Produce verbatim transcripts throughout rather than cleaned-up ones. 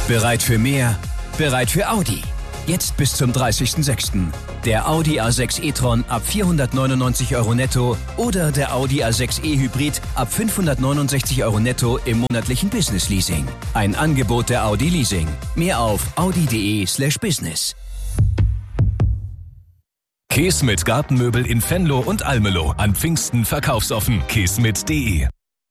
Bereit für mehr? Bereit für Audi? Jetzt bis zum dreißigsten sechsten Der Audi A sechs e-tron ab vierhundertneunundneunzig Euro netto oder der Audi A sechs e-Hybrid ab fünfhundertneunundsechzig Euro netto im monatlichen Business Leasing. Ein Angebot der Audi Leasing. Mehr auf audi.de slash business. Kesmet Gartenmöbel in Venlo und Almelo. An Pfingsten verkaufsoffen. kesmet punkt de.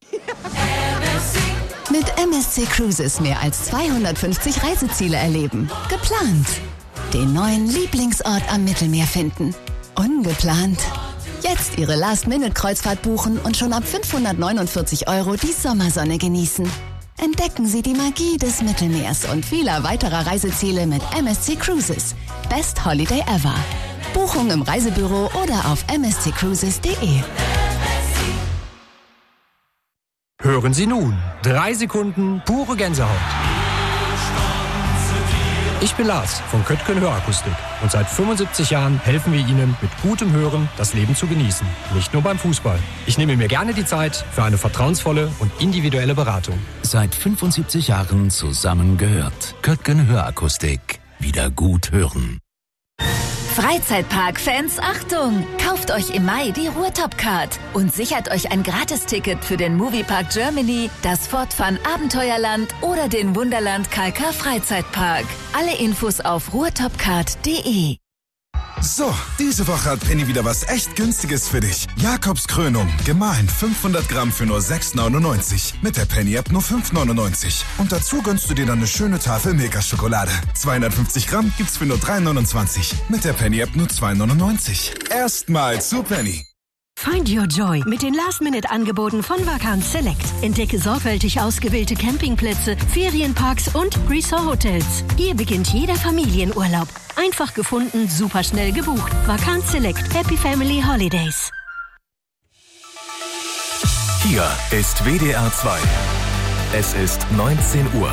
Mit M S C Cruises mehr als zweihundertfünfzig Reiseziele erleben. Geplant. Den neuen Lieblingsort am Mittelmeer finden. Ungeplant. Jetzt Ihre Last-Minute-Kreuzfahrt buchen und schon ab fünfhundertneunundvierzig Euro die Sommersonne genießen. Entdecken Sie die Magie des Mittelmeers und vieler weiterer Reiseziele mit M S C Cruises. Best Holiday ever. Buchung im Reisebüro oder auf m s c cruises punkt de. Hören Sie nun, drei Sekunden pure Gänsehaut. Ich bin Lars von Köttgen Hörakustik und seit fünfundsiebzig Jahren helfen wir Ihnen mit gutem Hören das Leben zu genießen. Nicht nur beim Fußball. Ich nehme mir gerne die Zeit für eine vertrauensvolle und individuelle Beratung. Seit fünfundsiebzig Jahren zusammengehört. Köttgen Hörakustik. Wieder gut hören. Freizeitpark-Fans, Achtung! Kauft euch im Mai die Ruhrtop-Card und sichert euch ein Gratisticket für den Moviepark Germany, das Fortfun Abenteuerland oder den Wunderland Kalka Freizeitpark. Alle Infos auf ruhrtopcard punkt de. So, diese Woche hat Penny wieder was echt Günstiges für dich. Jakobs Krönung, gemahlen fünfhundert Gramm für nur sechs neunundneunzig. Mit der Penny-App nur fünf neunundneunzig. Und dazu gönnst du dir dann eine schöne Tafel Milka-Schokolade. zweihundertfünfzig Gramm gibt's für nur drei neunundzwanzig. Mit der Penny-App nur zwei neunundneunzig. Erstmal zu Penny. Find your joy mit den Last-Minute-Angeboten von Vacanz Select. Entdecke sorgfältig ausgewählte Campingplätze, Ferienparks und Resort-Hotels. Hier beginnt jeder Familienurlaub. Einfach gefunden, superschnell gebucht. Vacanz Select. Happy Family Holidays. Hier ist W D R zwei. Es ist neunzehn Uhr.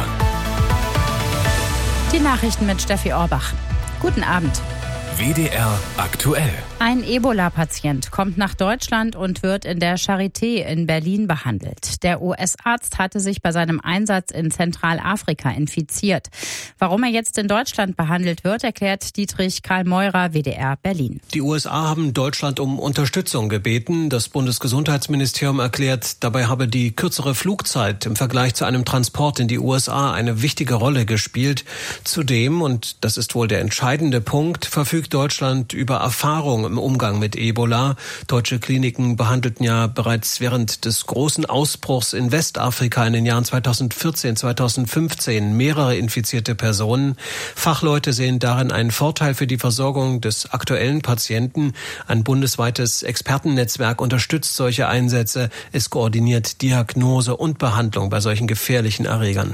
Die Nachrichten mit Steffi Orbach. Guten Abend. W D R aktuell. Ein Ebola-Patient kommt nach Deutschland und wird in der Charité in Berlin behandelt. Der U S-Arzt hatte sich bei seinem Einsatz in Zentralafrika infiziert. Warum er jetzt in Deutschland behandelt wird, erklärt Dietrich Karl Meurer, W D R Berlin. Die U S A haben Deutschland um Unterstützung gebeten. Das Bundesgesundheitsministerium erklärt, dabei habe die kürzere Flugzeit im Vergleich zu einem Transport in die U S A eine wichtige Rolle gespielt. Zudem, und das ist wohl der entscheidende Punkt, verfügt Deutschland über Erfahrung im Umgang mit Ebola. Deutsche Kliniken behandelten ja bereits während des großen Ausbruchs in Westafrika in den Jahren zweitausendvierzehn, zweitausendfünfzehn mehrere infizierte Personen. Fachleute sehen darin einen Vorteil für die Versorgung des aktuellen Patienten. Ein bundesweites Expertennetzwerk unterstützt solche Einsätze. Es koordiniert Diagnose und Behandlung bei solchen gefährlichen Erregern.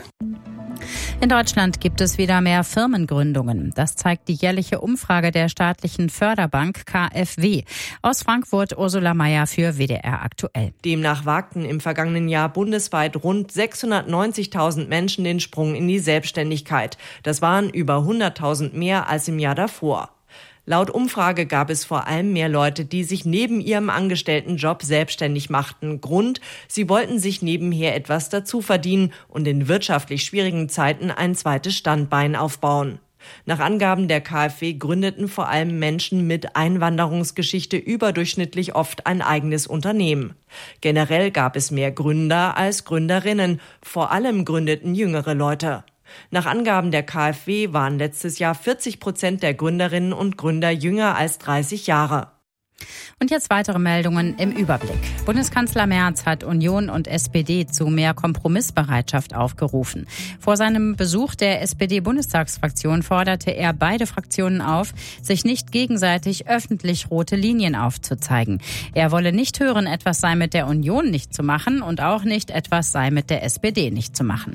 In Deutschland gibt es wieder mehr Firmengründungen. Das zeigt die jährliche Umfrage der staatlichen Förderbank K f W. Aus Frankfurt Ursula Mayer für W D R aktuell. Demnach wagten im vergangenen Jahr bundesweit rund sechshundertneunzigtausend Menschen den Sprung in die Selbstständigkeit. Das waren über hunderttausend mehr als im Jahr davor. Laut Umfrage gab es vor allem mehr Leute, die sich neben ihrem Angestelltenjob selbstständig machten. Grund: Sie wollten sich nebenher etwas dazu verdienen und in wirtschaftlich schwierigen Zeiten ein zweites Standbein aufbauen. Nach Angaben der K f W gründeten vor allem Menschen mit Einwanderungsgeschichte überdurchschnittlich oft ein eigenes Unternehmen. Generell gab es mehr Gründer als Gründerinnen. Vor allem gründeten jüngere Leute. Nach Angaben der K f W waren letztes Jahr vierzig Prozent der Gründerinnen und Gründer jünger als dreißig Jahre. Und jetzt weitere Meldungen im Überblick. Bundeskanzler Merz hat Union und S P D zu mehr Kompromissbereitschaft aufgerufen. Vor seinem Besuch der S P D-Bundestagsfraktion forderte er beide Fraktionen auf, sich nicht gegenseitig öffentlich rote Linien aufzuzeigen. Er wolle nicht hören, etwas sei mit der Union nicht zu machen und auch nicht, etwas sei mit der S P D nicht zu machen.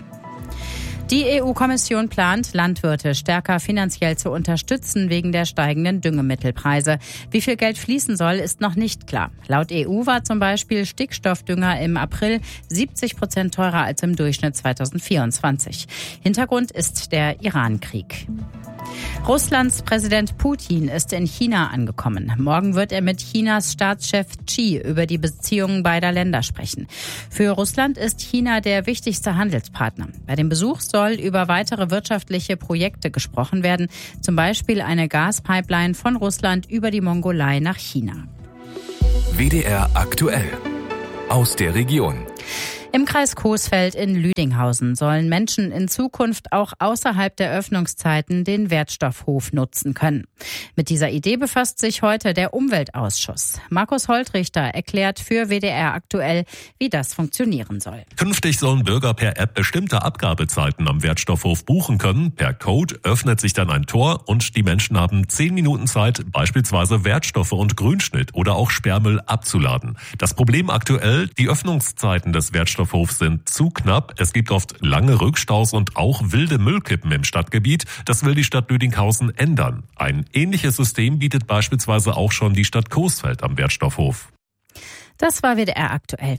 Die E U-Kommission plant, Landwirte stärker finanziell zu unterstützen wegen der steigenden Düngemittelpreise. Wie viel Geld fließen soll, ist noch nicht klar. Laut E U war zum Beispiel Stickstoffdünger im April siebzig Prozent teurer als im Durchschnitt zweitausendvierundzwanzig. Hintergrund ist der Iran-Krieg. Russlands Präsident Putin ist in China angekommen. Morgen wird er mit Chinas Staatschef Xi über die Beziehungen beider Länder sprechen. Für Russland ist China der wichtigste Handelspartner. Bei dem Besuch soll über weitere wirtschaftliche Projekte gesprochen werden, zum Beispiel eine Gaspipeline von Russland über die Mongolei nach China. W D R aktuell. Aus der Region. Im Kreis Coesfeld in Lüdinghausen sollen Menschen in Zukunft auch außerhalb der Öffnungszeiten den Wertstoffhof nutzen können. Mit dieser Idee befasst sich heute der Umweltausschuss. Markus Holtrichter erklärt für W D R aktuell, wie das funktionieren soll. Künftig sollen Bürger per App bestimmte Abgabezeiten am Wertstoffhof buchen können. Per Code öffnet sich dann ein Tor und die Menschen haben zehn Minuten Zeit, beispielsweise Wertstoffe und Grünschnitt oder auch Sperrmüll abzuladen. Das Problem aktuell, die Öffnungszeiten des Wertstoffhofs sind zu knapp. Es gibt oft lange Rückstaus und auch wilde Müllkippen im Stadtgebiet. Das will die Stadt Lüdinghausen ändern. Ein ähnliches System bietet beispielsweise auch schon die Stadt Coesfeld am Wertstoffhof. Das war W D R aktuell.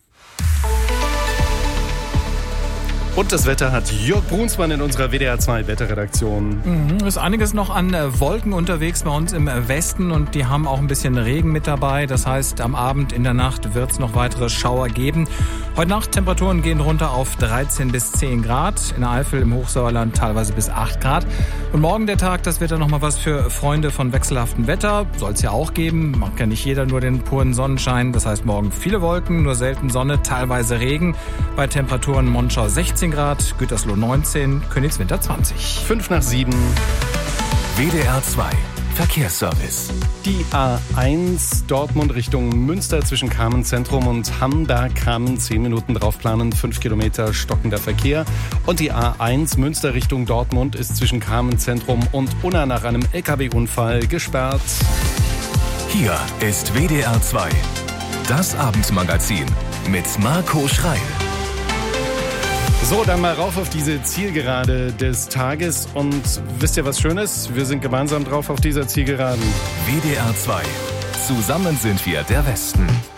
Und das Wetter hat Jörg Brunsmann in unserer W D R zwei Wetterredaktion. Mhm, ist einiges noch an Wolken unterwegs bei uns im Westen und die haben auch ein bisschen Regen mit dabei. Das heißt, am Abend, in der Nacht wird es noch weitere Schauer geben. Heute Nacht Temperaturen gehen runter auf dreizehn bis zehn Grad. In der Eifel, im Hochsauerland teilweise bis acht Grad. Und morgen der Tag, das wird dann nochmal was für Freunde von wechselhaftem Wetter. Soll es ja auch geben. Macht ja nicht jeder nur den puren Sonnenschein. Das heißt, morgen viele Wolken, nur selten Sonne, teilweise Regen. Bei Temperaturen Monschau sechzehn Grad, Gütersloh neunzehn, Königswinter zwanzig. Fünf nach sieben. W D R zwei Verkehrsservice. Die A eins Dortmund Richtung Münster zwischen Kamen-Zentrum und Hamberg-Kamen. Zehn Minuten draufplanen, fünf Kilometer stockender Verkehr. Und die A eins Münster Richtung Dortmund ist zwischen Kamen-Zentrum und Unna nach einem L K W-Unfall gesperrt. Hier ist W D R zwei. Das Abendmagazin mit Marco Schreil. So, dann mal rauf auf diese Zielgerade des Tages. Und wisst ihr was Schönes? Wir sind gemeinsam drauf auf dieser Zielgeraden. W D R zwei. Zusammen sind wir der Westen.